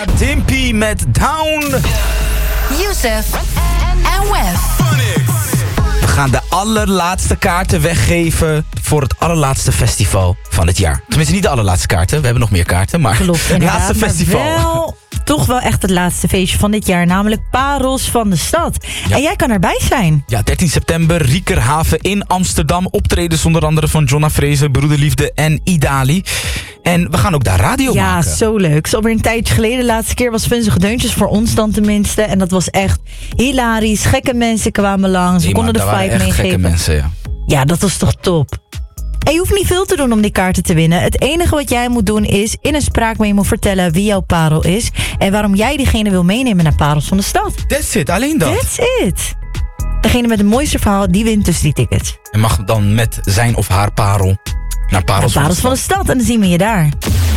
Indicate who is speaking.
Speaker 1: Dimpy met Down.
Speaker 2: Youssef en Wef.
Speaker 1: We gaan de allerlaatste kaarten weggeven voor het allerlaatste festival van het jaar. Tenminste, niet de allerlaatste kaarten. We hebben nog meer kaarten, maar
Speaker 3: Klopt,
Speaker 1: het laatste festival.
Speaker 3: Maar toch wel echt het laatste feestje van dit jaar, namelijk Parels van de Stad.
Speaker 1: Ja.
Speaker 3: En jij kan erbij zijn.
Speaker 1: Ja, 13 september, Riekerhaven in Amsterdam. Optredens onder andere van Jonna Fraser, Broederliefde en Idali. En we gaan ook daar radio maken.
Speaker 3: Ja, zo leuk. Zo alweer een tijdje geleden. De laatste keer was Funzige Deuntjes voor ons dan tenminste. En dat was echt hilarisch. Gekke mensen kwamen langs. We konden de vibe meegeven.
Speaker 1: Gekke mensen, ja.
Speaker 3: Ja, dat was toch top. En je hoeft niet veel te doen om die kaarten te winnen. Het enige wat jij moet doen is in een spraakmemo vertellen wie jouw parel is. En waarom jij diegene wil meenemen naar Parels van de Stad.
Speaker 1: That's it, alleen dat.
Speaker 3: That's it. Degene met het mooiste verhaal, die wint dus die tickets.
Speaker 1: En mag dan met zijn of haar parel naar Parels,
Speaker 3: Parels van de Stad. En dan zien we je daar.